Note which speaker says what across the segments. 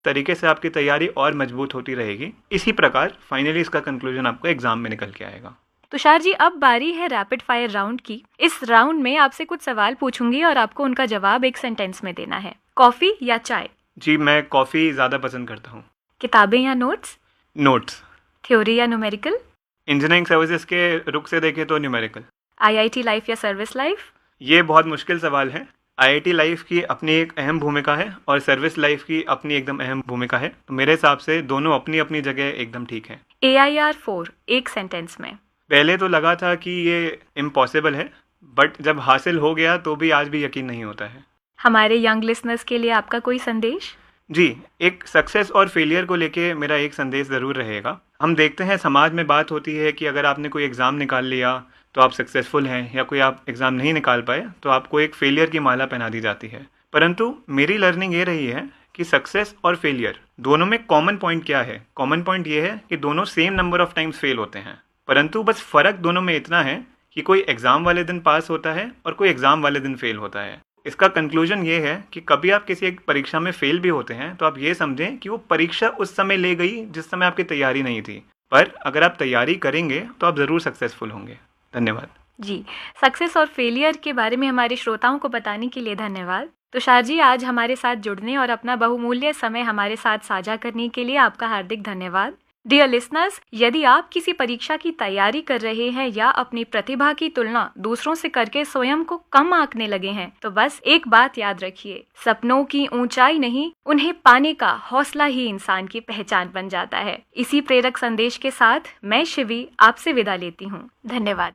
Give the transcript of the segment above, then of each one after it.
Speaker 1: तरीके से आपकी तैयारी और मजबूत होती रहेगी। इसी प्रकार फाइनली इसका कंक्लूजन आपको एग्जाम में निकल के आएगा।
Speaker 2: तुषार जी, अब बारी है रैपिड फायर राउंड की। इस राउंड में आपसे कुछ सवाल पूछूंगी और आपको उनका जवाब एक सेंटेंस में देना है। कॉफी या चाय?
Speaker 1: जी, मैं कॉफ़ी ज़्यादा पसंद करता हूँ।
Speaker 2: किताबें या नोट्स?
Speaker 1: नोट्स।
Speaker 2: थ्योरी या न्यूमेरिकल?
Speaker 1: इंजीनियरिंग सर्विसेज के रुख से देखें तो न्यूमेरिकल।
Speaker 2: आईआईटी लाइफ या सर्विस लाइफ?
Speaker 1: ये बहुत मुश्किल सवाल है। आईआईटी लाइफ की अपनी एक अहम भूमिका है और सर्विस लाइफ की अपनी एकदम अहम भूमिका है, तो मेरे हिसाब से दोनों अपनी अपनी जगह एकदम ठीक है।
Speaker 2: AIR 4 एक सेंटेंस में?
Speaker 1: पहले तो लगा था कि ये इम्पॉसिबल है, बट जब हासिल हो गया तो भी आज भी यकीन नहीं होता है।
Speaker 2: हमारे यंग लिसनर्स के लिए आपका कोई संदेश?
Speaker 1: जी, एक सक्सेस और फेलियर को लेके मेरा एक संदेश ज़रूर रहेगा। हम देखते हैं समाज में बात होती है कि अगर आपने कोई एग्ज़ाम निकाल लिया तो आप सक्सेसफुल हैं, या कोई आप एग्ज़ाम नहीं निकाल पाए तो आपको एक फेलियर की माला पहना दी जाती है। परंतु मेरी लर्निंग ये रही है कि सक्सेस और फेलियर दोनों में कॉमन पॉइंट क्या है? कॉमन पॉइंट ये है कि दोनों same number of times fail होते हैं, परंतु बस फ़र्क दोनों में इतना है कि कोई एग्ज़ाम वाले दिन पास होता है और कोई एग्ज़ाम वाले दिन फेल होता है। इसका कंक्लूजन ये है कि कभी आप किसी एक परीक्षा में फेल भी होते हैं तो आप ये समझें कि वो परीक्षा उस समय ले गई जिस समय आपकी तैयारी नहीं थी, पर अगर आप तैयारी करेंगे तो आप ज़रूर सक्सेसफुल होंगे। धन्यवाद
Speaker 2: जी, सक्सेस और फेलियर के बारे में हमारे श्रोताओं को बताने के लिए धन्यवाद। तुषार जी, आज हमारे साथ जुड़ने और अपना बहुमूल्य समय हमारे साथ साझा करने के लिए आपका हार्दिक धन्यवाद। डियर लिसनर्स, यदि आप किसी परीक्षा की तैयारी कर रहे हैं या अपनी प्रतिभा की तुलना दूसरों से करके स्वयं को कम आंकने लगे हैं, तो बस एक बात याद रखिए, सपनों की ऊंचाई नहीं, उन्हें पाने का हौसला ही इंसान की पहचान बन जाता है। इसी प्रेरक संदेश के साथ मैं शिवी आपसे विदा लेती हूँ। धन्यवाद।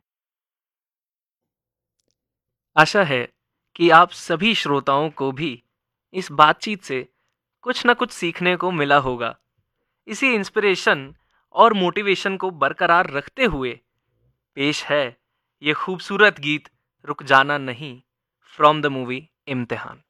Speaker 3: आशा है कि आप सभी श्रोताओं को भी इस बातचीत से कुछ न कुछ सीखने को मिला होगा। इसी इंस्पिरेशन और मोटिवेशन को बरकरार रखते हुए पेश है ये खूबसूरत गीत रुक जाना नहीं फ्रॉम द मूवी इम्तिहान।